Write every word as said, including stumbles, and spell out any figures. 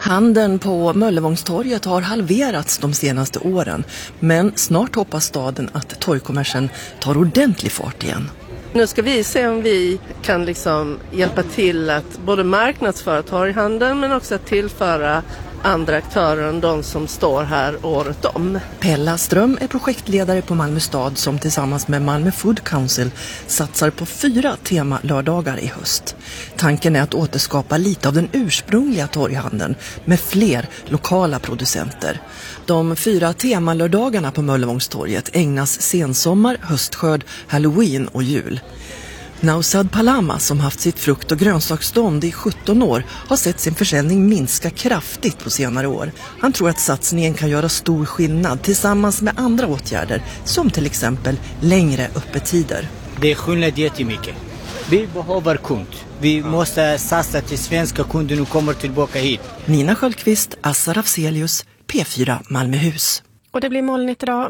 Handeln på Möllevångstorget har halverats de senaste åren, men snart hoppas staden att torgkommersen tar ordentlig fart igen. Nu ska vi se om vi kan liksom hjälpa till att både marknadsföra torghandeln men också att tillföra andra aktörer än de som står här året om. Pella Ström är projektledare på Malmö stad som tillsammans med Malmö Food Council satsar på fyra temalördagar i höst. Tanken är att återskapa lite av den ursprungliga torghandeln med fler lokala producenter. De fyra temalördagarna på Möllevångstorget ägnas sensommar, höstskörd, halloween och jul. Nausad Palama, som haft sitt frukt- och grönsaksstånd i sjutton år, har sett sin försäljning minska kraftigt på senare år. Han tror att satsningen kan göra stor skillnad tillsammans med andra åtgärder, som till exempel längre öppettider. Det är skillnad jättemycket. Vi behöver kund. Vi måste satsa till svenska kunder och kommer tillbaka hit. Nina Sköldqvist, Assar Afzelius, P fyra Malmöhus. Och det blir molnigt idag